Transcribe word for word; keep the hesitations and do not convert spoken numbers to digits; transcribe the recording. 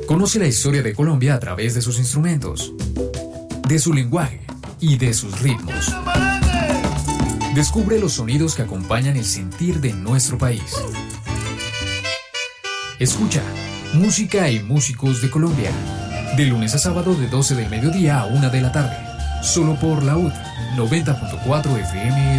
Conoce la historia de Colombia a través de sus instrumentos, de su lenguaje y de sus ritmos. Descubre los sonidos que acompañan el sentir de nuestro país. Escucha Música y Músicos de Colombia, de lunes a sábado de doce del mediodía a una de la tarde, solo por la U D noventa punto cuatro F M.